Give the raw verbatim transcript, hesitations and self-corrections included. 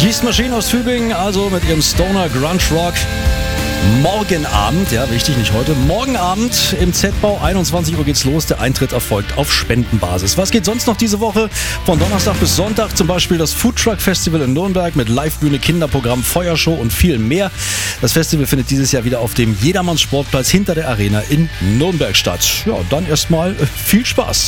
Yeast Machine aus Tübingen, also mit ihrem Stoner Grunge Rock. Morgen Abend, ja wichtig, nicht heute, morgen Abend im Z-Bau, einundzwanzig Uhr geht's los. Der Eintritt erfolgt auf Spendenbasis. Was geht sonst noch diese Woche? Von Donnerstag bis Sonntag zum Beispiel das Food Truck Festival in Nürnberg mit Livebühne, Kinderprogramm, Feuershow und viel mehr. Das Festival findet dieses Jahr wieder auf dem Jedermanns Sportplatz hinter der Arena in Nürnberg statt. Ja, dann erstmal viel Spaß.